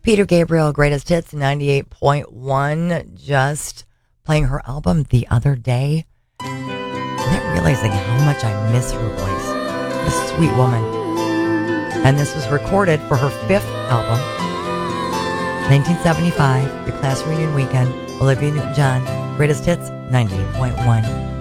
Peter Gabriel, Greatest Hits 98.1, just playing her album the other day. Not realizing how much I miss her voice. A sweet woman. And this was recorded for her fifth album, 1975, the Class Reunion Weekend. Olivia Newton-John, Greatest Hits 98.1.